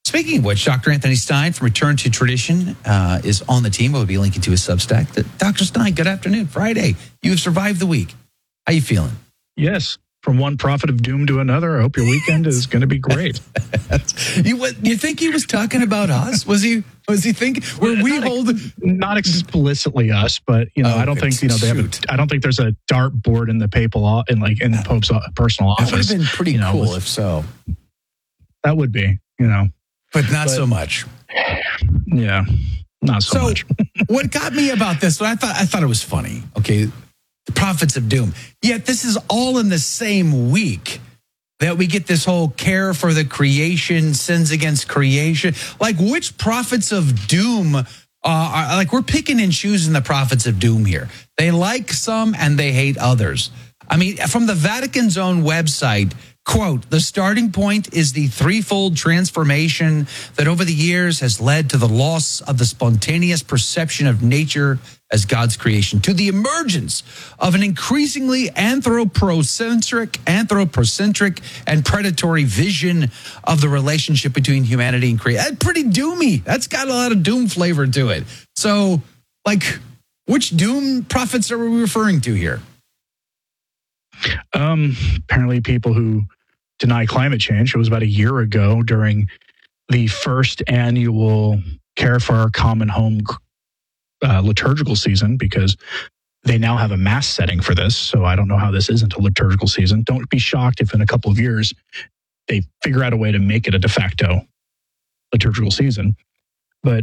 Speaking of which, Dr. Anthony Stein from Return to Tradition is on the team. We'll be linking to his Substack. Dr. Stein, good afternoon. Friday. You have survived the week. How you feeling? Yes. From one prophet of doom to another, I hope your weekend is going to be great. You think he was talking about us? Was he thinking? Were we holding? Not explicitly us, but I don't think I don't think there's a dartboard in the papal in the Pope's personal office. That would have been pretty cool if so. That would be, but not so much. Yeah, not so much. What got me about this? I thought it was funny. Okay. The prophets of doom. Yet this is all in the same week that we get this whole care for the creation, sins against creation. Like, which prophets of doom are like, we're picking and choosing the prophets of doom here. They like some and they hate others. I mean, from the Vatican's own website, quote, the starting point is the threefold transformation that over the years has led to the loss of the spontaneous perception of nature as God's creation, to the emergence of an increasingly anthropocentric, and predatory vision of the relationship between humanity and creation. That's pretty doomy. That's got a lot of doom flavor to it. So, which doom prophets are we referring to here? Apparently people who deny climate change. It was about a year ago during the first annual Care for Our Common Home liturgical season, because they now have a mass setting for this. So I don't know how this isn't a liturgical season. Don't be shocked if in a couple of years they figure out a way to make it a de facto liturgical season. But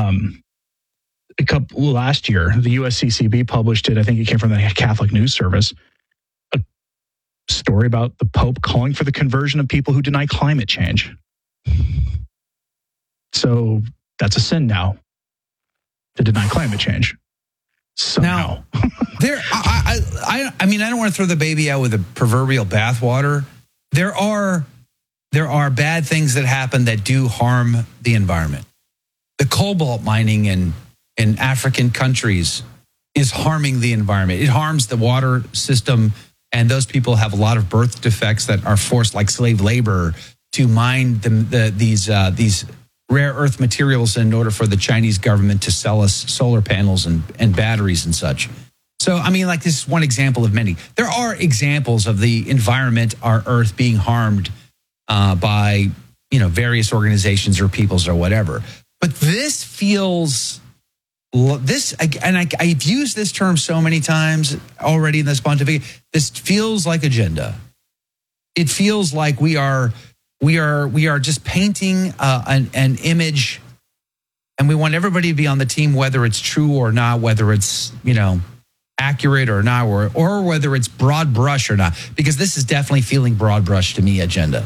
last year, the USCCB published it. I think it came from the Catholic News Service. A story about the Pope calling for the conversion of people who deny climate change. So that's a sin now, to deny climate change. Somehow. Now, I mean, I don't want to throw the baby out with the proverbial bathwater. There are bad things that happen that do harm the environment. The cobalt mining in African countries is harming the environment. It harms the water system, and those people have a lot of birth defects that are forced, like slave labor, to mine these rare earth materials in order for the Chinese government to sell us solar panels and batteries and such. So, I mean, this is one example of many. There are examples of the environment, our earth, being harmed by, various organizations or peoples or whatever. But this feels, and I've used this term so many times already in this pontificate, this feels like agenda. It feels like we are just painting an image, and we want everybody to be on the team, whether it's true or not, whether it's, accurate or not, or whether it's broad brush or not, because this is definitely feeling broad brush to me, agenda.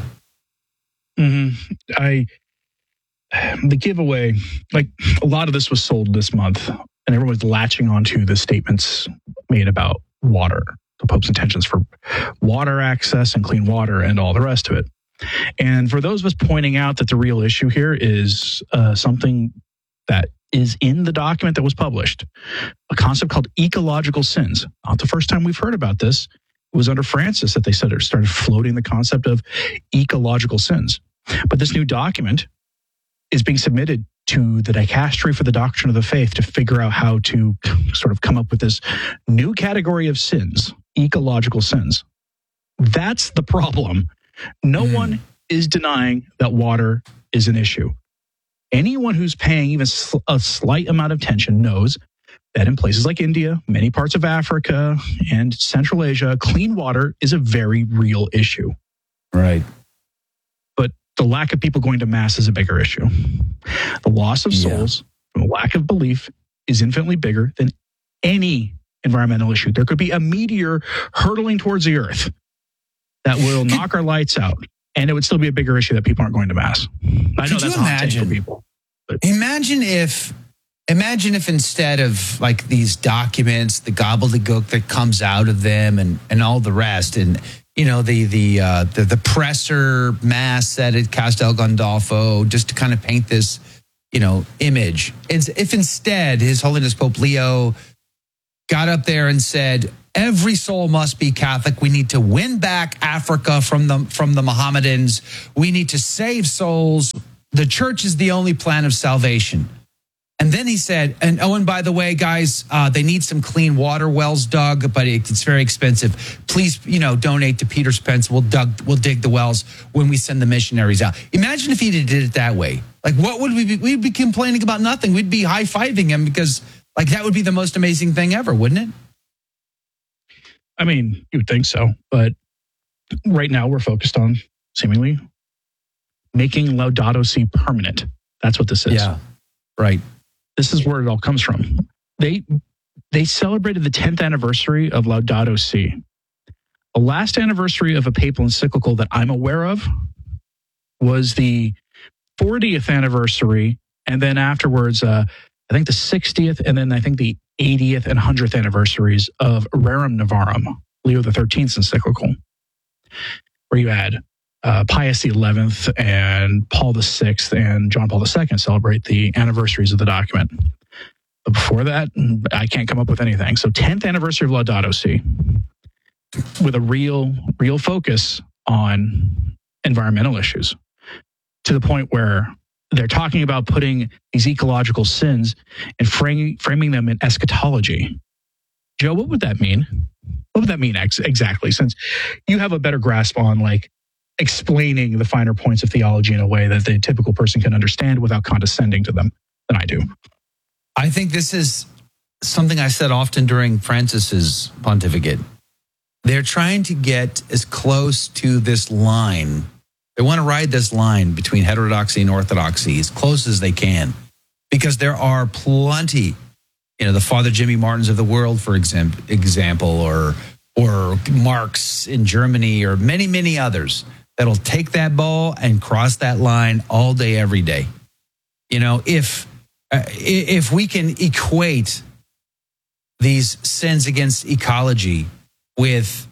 The giveaway, a lot of this was sold this month, and everyone was latching onto the statements made about water, the Pope's intentions for water access and clean water and all the rest of it. And for those of us pointing out that the real issue here is something that is in the document that was published, a concept called ecological sins. Not the first time we've heard about this. It was under Francis that they started floating the concept of ecological sins. But this new document is being submitted to the Dicastery for the Doctrine of the Faith to figure out how to sort of come up with this new category of sins, ecological sins. That's the problem. No one is denying that water is an issue. Anyone who's paying even a slight amount of attention knows that in places like India, many parts of Africa, and Central Asia, clean water is a very real issue. Right. But the lack of people going to Mass is a bigger issue. The loss of souls from a lack of belief is infinitely bigger than any environmental issue. There could be a meteor hurtling towards the earth that will knock our lights out, and it would still be a bigger issue that people aren't going to Mass. I know that's a hot take for people. But Imagine if instead of these documents, the gobbledygook that comes out of them and all the rest, and the presser mass at Castel Gandolfo, just to kind of paint this image, if instead His Holiness Pope Leo got up there and said, every soul must be Catholic. We need to win back Africa from the Mohammedans. We need to save souls the church is the only plan of salvation. And then he said, and by the way, guys, they need some clean water wells dug, but it's very expensive. Please, donate to Peter Spence. We'll dig the wells when we send the missionaries out. Imagine if he did it that way. Like, what would we be? We'd be complaining about nothing. We'd be high-fiving him because, like, that would be the most amazing thing ever, wouldn't it? I mean, you would think so. But right now we're focused on seemingly making Laudato Si permanent. That's what this is. Yeah, right. This is where it all comes from. They celebrated the 10th anniversary of Laudato Si. The last anniversary of a papal encyclical that I'm aware of was the 40th anniversary, and then afterwards, I think the 60th, and then I think the 80th and 100th anniversaries of Rerum Novarum, Leo XIII's encyclical, where you had Pius XI and Paul VI and John Paul II celebrate the anniversaries of the document. But before that, I can't come up with anything. So 10th anniversary of Laudato Si, with a real focus on environmental issues, to the point where they're talking about putting these ecological sins and framing them in eschatology. Joe, what would that mean? What would that mean exactly? Since you have a better grasp on, like, explaining the finer points of theology in a way that the typical person can understand without condescending to them than I do. I think this is something I said often during Francis's pontificate. They're trying to get as close to this line. They want to ride this line between heterodoxy and orthodoxy as close as they can, because there are plenty, the Father Jimmy Martins of the world, for example, or Marx in Germany, or many, many others that'll take that ball and cross that line all day, every day. If we can equate these sins against ecology with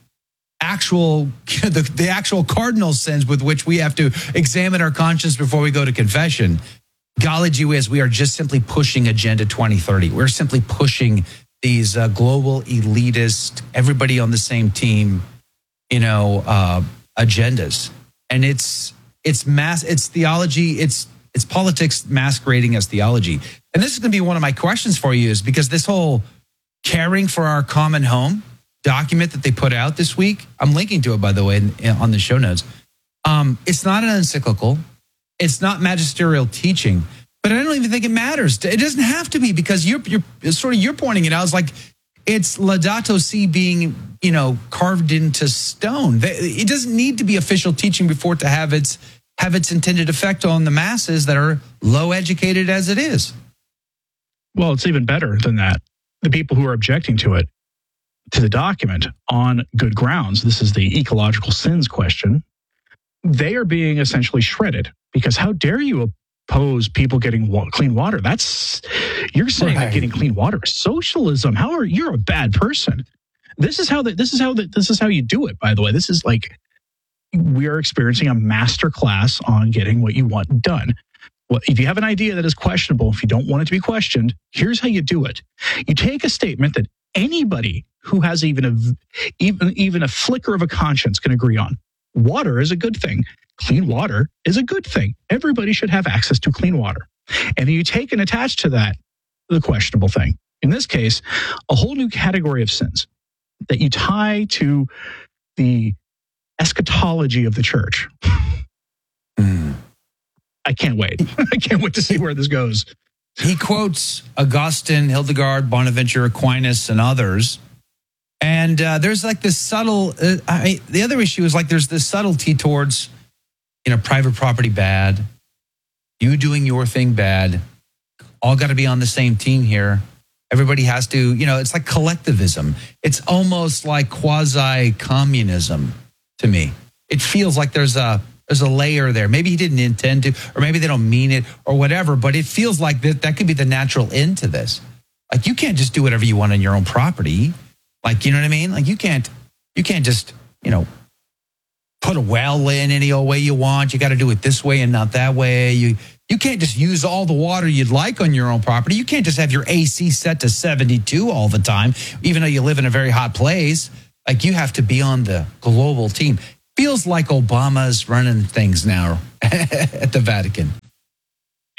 the actual cardinal sins with which we have to examine our conscience before we go to confession, golly gee whiz, we are just simply pushing Agenda 2030. We're simply pushing these global elitist, everybody on the same team, agendas. And it's theology, it's politics masquerading as theology. And this is going to be one of my questions for you, is because this whole caring for our common home document that they put out this week, I'm linking to it, by the way, on the show notes. It's not an encyclical. It's not magisterial teaching, but I don't even think it matters. It doesn't have to be, because you're pointing it out. It's like, it's Laudato Si being, carved into stone. It doesn't need to be official teaching before it to have its intended effect on the masses that are low educated as it is. Well, it's even better than that. The people who are objecting to the document on good grounds, this is the ecological sins question, they are being essentially shredded, because how dare you oppose people getting clean water? You're saying that getting clean water is socialism. You're a bad person. This is how you do it, by the way. This is like, we are experiencing a master class on getting what you want done. Well, if you have an idea that is questionable, if you don't want it to be questioned, here's how you do it. You take a statement that anybody who has even a flicker of a conscience can agree on. Water is a good thing. Clean water is a good thing. Everybody should have access to clean water. And then you take and attach to that the questionable thing. In this case, a whole new category of sins that you tie to the eschatology of the church. I can't wait. I can't wait to see where this goes. He quotes Augustine, Hildegard, Bonaventure, Aquinas, and others. And there's like this subtle, the other issue is, like, there's this subtlety towards, private property bad, you doing your thing bad, all got to be on the same team here. Everybody has to, it's like collectivism. It's almost like quasi-communism to me. It feels like there's a layer there. Maybe he didn't intend to, or maybe they don't mean it, or whatever, but it feels like that could be the natural end to this. Like, you can't just do whatever you want on your own property. Like, you know what I mean? Like, you can't just, put a well in any old way you want. You got to do it this way and not that way. You can't just use all the water you'd like on your own property. You can't just have your AC set to 72 all the time, even though you live in a very hot place. Like, you have to be on the global team. Feels like Obama's running things now at the Vatican.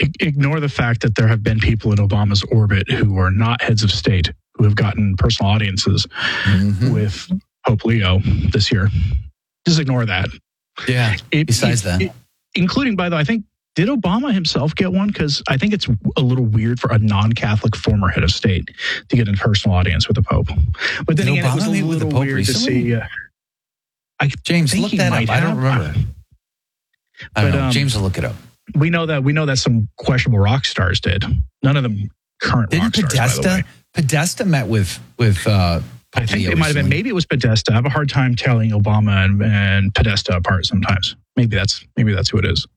ignore the fact that there have been people in Obama's orbit who are not heads of state who have gotten personal audiences with Pope Leo this year. Just ignore that. Yeah. Besides that, including, by the way, I think, did Obama himself get one? Because I think it's a little weird for a non-Catholic former head of state to get a personal audience with the Pope. But then again, it was a little weird to see. James, look that up. I don't remember. I don't know. James will look it up. We know that some questionable rock stars did. None of them current rock stars, by the way. Podesta met with I think it might have been. Maybe it was Podesta. I have a hard time telling Obama and Podesta apart sometimes. Maybe that's who it is.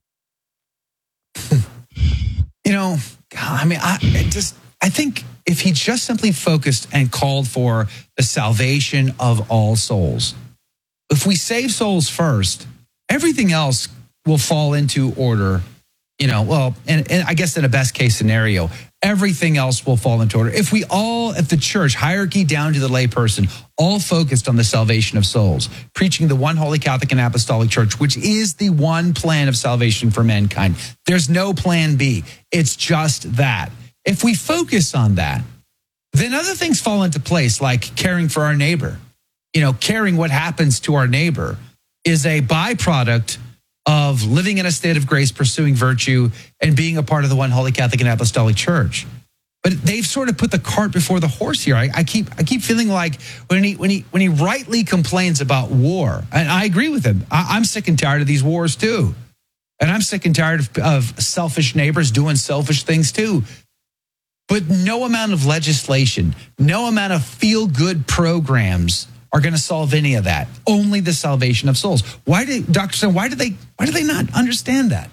I think if he just simply focused and called for the salvation of all souls, if we save souls first, everything else will fall into order. And I guess in a best case scenario, everything else will fall into order. If the church, hierarchy down to the layperson, all focused on the salvation of souls, preaching the one holy Catholic and Apostolic Church, which is the one plan of salvation for mankind. There's no plan B. It's just that. If we focus on that, then other things fall into place, like caring for our neighbor. Caring what happens to our neighbor is a byproduct of living in a state of grace, pursuing virtue, and being a part of the one holy Catholic and Apostolic Church. But they've sort of put the cart before the horse here. I keep feeling like when he rightly complains about war, and I agree with him. I'm sick and tired of these wars too, and I'm sick and tired of selfish neighbors doing selfish things too. But no amount of legislation, no amount of feel-good programs are going to solve any of that. Only the salvation of souls. Dr. Stone, why do they not understand that?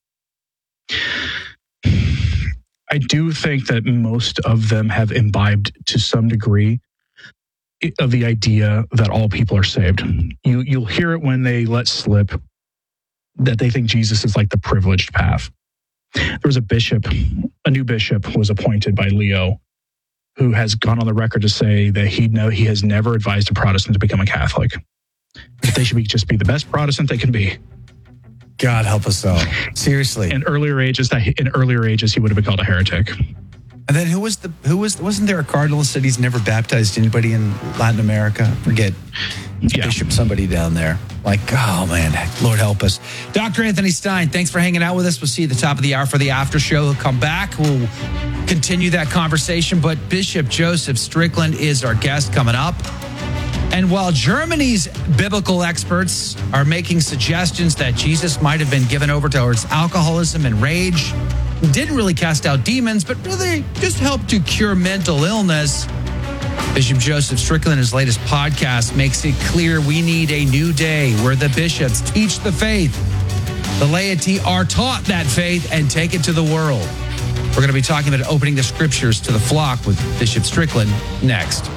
I do think that most of them have imbibed to some degree of the idea that all people are saved. You'll hear it when they let slip that they think Jesus is like the privileged path. There was a new bishop was appointed by Leo, who has gone on the record to say that he has never advised a Protestant to become a Catholic. They should just be the best Protestant they can be. God help us all. Seriously. In earlier ages, he would have been called a heretic. And then wasn't there a cardinal that said he's never baptized anybody in Latin America? Forget Bishop somebody down there. Like, oh man, Lord help us. Dr. Anthony Stein, thanks for hanging out with us. We'll see you at the top of the hour for the after show. He'll come back. We'll continue that conversation. But Bishop Joseph Strickland is our guest coming up. And while Germany's biblical experts are making suggestions that Jesus might have been given over towards alcoholism and rage, didn't really cast out demons, but really just helped to cure mental illness, Bishop Joseph Strickland, in his latest podcast, makes it clear we need a new day where the bishops teach the faith. The laity are taught that faith and take it to the world. We're going to be talking about opening the scriptures to the flock with Bishop Strickland next.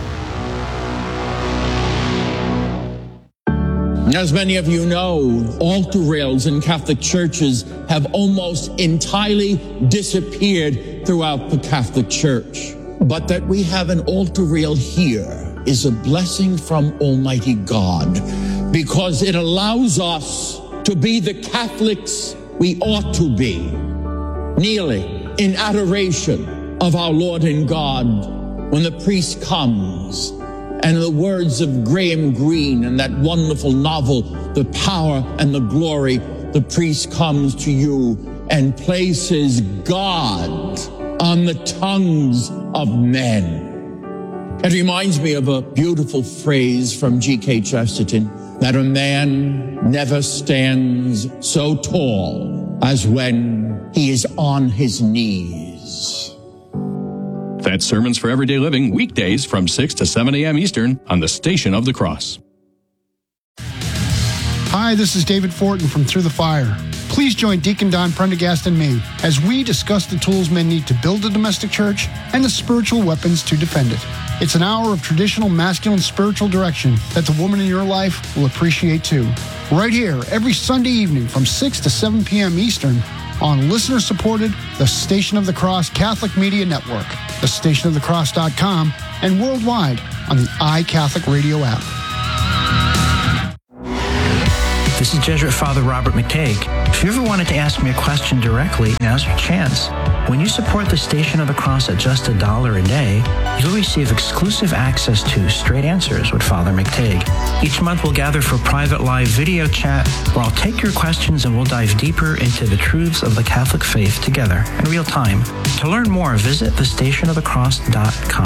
As many of you know, altar rails in Catholic churches have almost entirely disappeared throughout the Catholic Church. But that we have an altar rail here is a blessing from Almighty God, because it allows us to be the Catholics we ought to be, kneeling in adoration of our Lord and God when the priest comes. And in the words of Graham Greene in that wonderful novel, The Power and the Glory, the priest comes to you and places God on the tongues of men. It reminds me of a beautiful phrase from G.K. Chesterton, that a man never stands so tall as when he is on his knees. That's Sermons for Everyday Living, weekdays from 6 to 7 a.m. Eastern on the Station of the Cross. Hi, this is David Fortin from Through the Fire. Please join Deacon Don Prendergast and me as we discuss the tools men need to build a domestic church and the spiritual weapons to defend it. It's an hour of traditional masculine spiritual direction that the woman in your life will appreciate too. Right here, every Sunday evening from 6 to 7 p.m. Eastern on listener-supported The Station of the Cross Catholic Media Network, thestationofthecross.com, and worldwide on the iCatholic Radio app. This is Jesuit Father Robert McTague. If you ever wanted to ask me a question directly, now's your chance. When you support the Station of the Cross at just $1 a day, you'll receive exclusive access to Straight Answers with Father McTague. Each month we'll gather for private live video chat where I'll take your questions and we'll dive deeper into the truths of the Catholic faith together in real time. To learn more, visit thestationofthecross.com.